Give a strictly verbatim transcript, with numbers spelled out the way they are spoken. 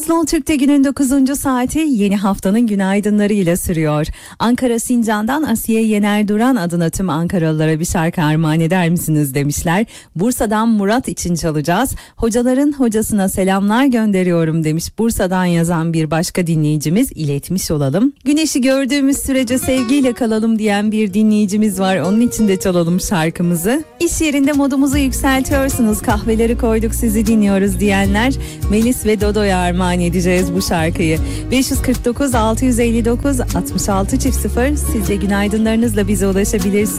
Slow Türk'te günün dokuzuncu saati yeni haftanın günaydınlarıyla sürüyor. Ankara Sincan'dan Asiye Yener Duran adına tüm Ankaralılara bir şarkı armağan eder misiniz demişler. Bursa'dan Murat için çalacağız. Hocaların hocasına selamlar gönderiyorum demiş. Bursa'dan yazan bir başka dinleyicimiz, iletmiş olalım. Güneşi gördüğümüz sürece sevgiyle kalalım diyen bir dinleyicimiz var. Onun için de çalalım şarkımızı. İş yerinde modumuzu yükseltiyorsunuz, kahveleri koyduk sizi dinliyoruz diyenler, Melis ve Dodo'ya armağan edeceğiz bu şarkıyı. beş yüz kırk dokuz altı yüz elli dokuz altmış altı sıfır, siz de günaydınlarınızla bize ulaşabilirsiniz.